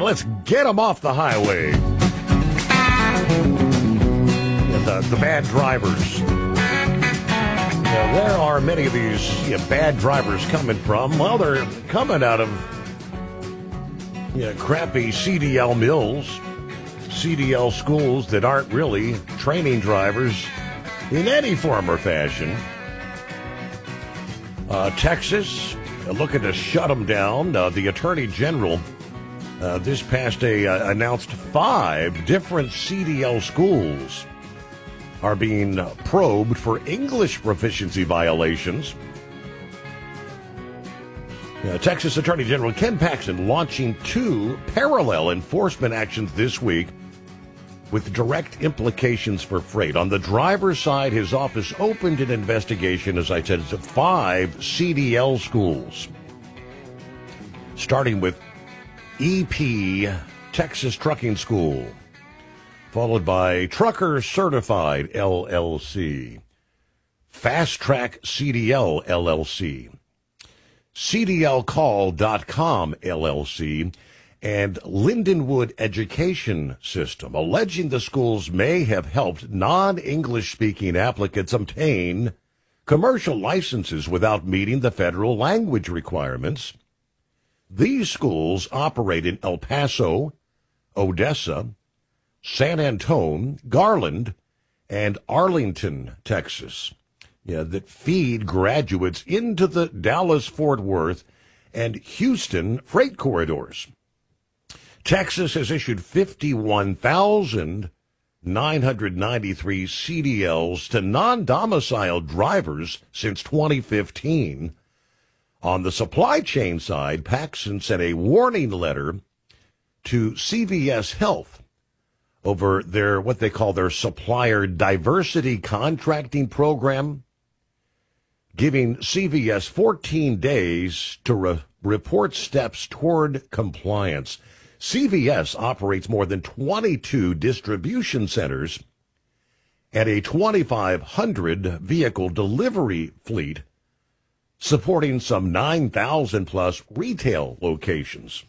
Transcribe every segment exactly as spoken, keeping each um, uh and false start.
let's get them off the highway. And the, the bad drivers. Now, where are many of these you know, bad drivers coming from? Well, they're coming out of you know, crappy C D L mills, C D L schools that aren't really training drivers in any form or fashion. Uh, Texas, uh, looking to shut them down. Uh, the Attorney General uh, this past day uh, announced five different C D L schools are being probed for English proficiency violations. Uh, Texas Attorney General Ken Paxton launching two parallel enforcement actions this week with direct implications for freight. On the driver's side, his office opened an investigation, as I said, into five C D L schools, starting with E P Texas Trucking School, followed by Trucker Certified L L C, Fast Track C D L L L C, C D L Call dot com L L C, and Lindenwood Education System, alleging the schools may have helped non-English-speaking applicants obtain commercial licenses without meeting the federal language requirements. These schools operate in El Paso, Odessa, San Antone, Garland, and Arlington, Texas, yeah, that feed graduates into the Dallas-Fort Worth and Houston freight corridors. Texas has issued fifty-one thousand nine hundred ninety-three C D Ls to non-domiciled drivers since twenty fifteen. On the supply chain side, Paxton sent a warning letter to C V S Health over their, what they call their supplier diversity contracting program, giving C V S fourteen days to re- report steps toward compliance. C V S operates more than twenty-two distribution centers and a twenty-five hundred vehicle delivery fleet, supporting some nine thousand plus retail locations.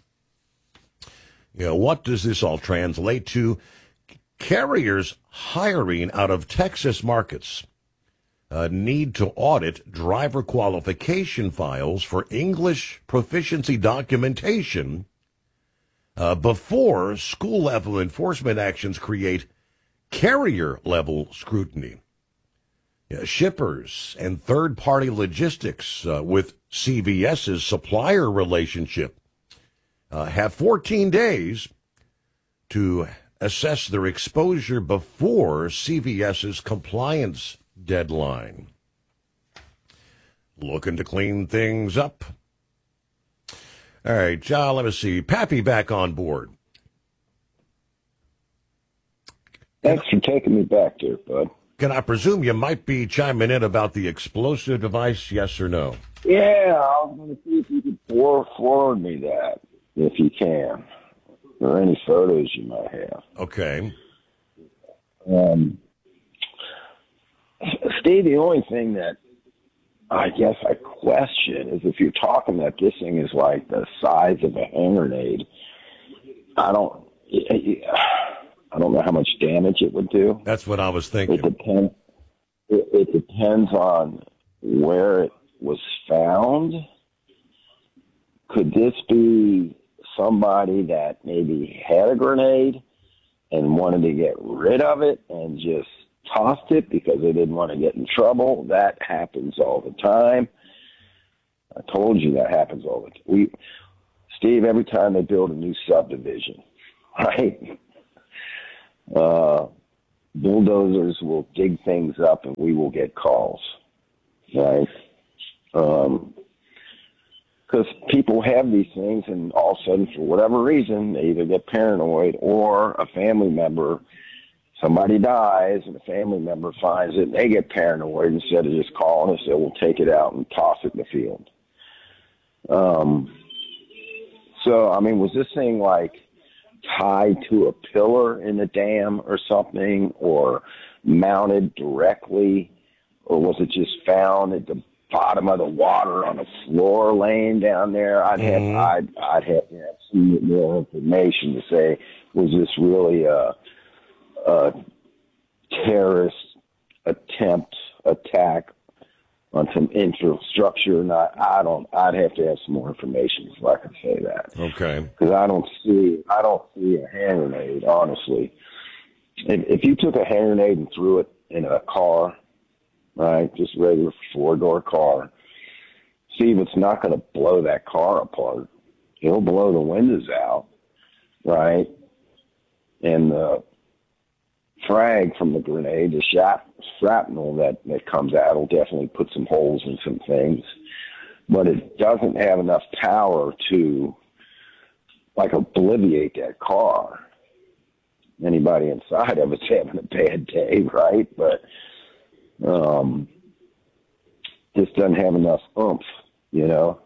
You know, what does this all translate to? Carriers hiring out of Texas markets uh, need to audit driver qualification files for English proficiency documentation Uh, before school-level enforcement actions create carrier-level scrutiny. Yeah, shippers and third-party logistics uh, with CVS's supplier relationship uh, have fourteen days to assess their exposure before CVS's compliance deadline. Looking to clean things up. All right, John, let me see. Pappy back on board. Thanks for taking me back there, bud. Can I presume you might be chiming in about the explosive device, yes or no? Yeah, I was going to see if you could for- forward me that, if you can, or any photos you might have. Okay. Um, Steve, the only thing that I guess I question is if you're talking that this thing is like the size of a hand grenade, I don't, I don't know how much damage it would do. That's what I was thinking. It depends. It, it depends on where it was found. Could this be somebody that maybe had a grenade and wanted to get rid of it and just tossed it because they didn't want to get in trouble? That happens all the time. I told you that happens all the time. We, Steve, every time they build a new subdivision, right, uh, bulldozers will dig things up and we will get calls, right? Um, because people have these things and all of a sudden, for whatever reason, they either get paranoid or a family member, somebody dies and a family member finds it and they get paranoid. Instead of just calling us, they will take it out and toss it in the field. Um, so, I mean, was this thing like tied to a pillar in the dam or something, or mounted directly, or was it just found at the bottom of the water on the floor laying down there. I'd have, Mm-hmm. I'd, I'd have to have some more information to say, was this really a, a terrorist attempt, attack on some infrastructure? Not, I don't, I'd have to have some more information before I can say that. Okay. Because I don't see, I don't see a hand grenade, honestly. If, if you took a hand grenade and threw it in a car, right, just a regular four-door car, Steve, it's not going to blow that car apart. It'll blow the windows out, right? And the frag from the grenade, the shrap, shrapnel that, that comes out will definitely put some holes in some things. But it doesn't have enough power to, like, obliviate that car. Anybody inside of it's having a bad day, right? But um, this doesn't have enough oomph, you know.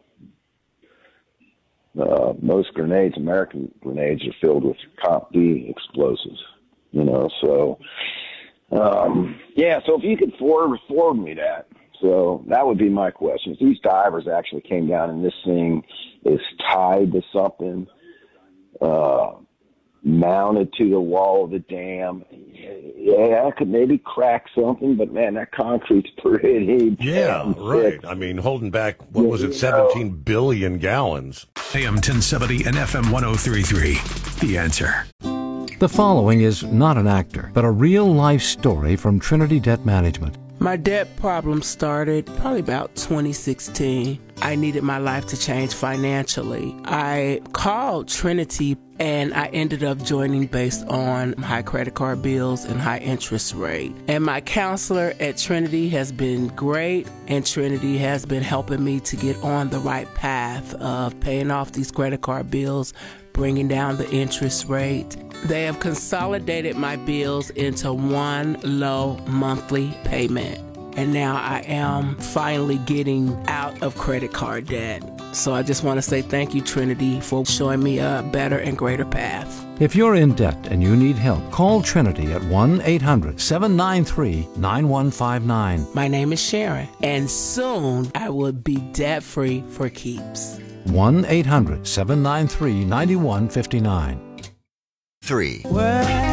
Uh, most grenades, American grenades, are filled with Comp B explosives, you know. So, um, yeah, so if you could forward, forward me that. So that would be my question. If these divers actually came down and this thing is tied to something, uh, mounted to the wall of the dam, yeah, I could maybe crack something, but man, that concrete's pretty Yeah, damn right. thick. I mean, holding back, what was it, seventeen billion gallons? A M ten seventy and F M one oh three point three. The Answer. The following is not an actor, but a real-life story from Trinity Debt Management. My debt problem started probably about twenty sixteen. I needed my life to change financially. I called Trinity and I ended up joining based on high credit card bills and high interest rate. And my counselor at Trinity has been great, and Trinity has been helping me to get on the right path of paying off these credit card bills, bringing down the interest rate. They have consolidated my bills into one low monthly payment. And now I am finally getting out of credit card debt. So I just want to say thank you, Trinity, for showing me a better and greater path. If you're in debt and you need help, call Trinity at one eight hundred seven nine three nine one five nine. My name is Sharon, and soon I will be debt-free for keeps. one eight hundred seven nine three nine one five nine. Three. Well,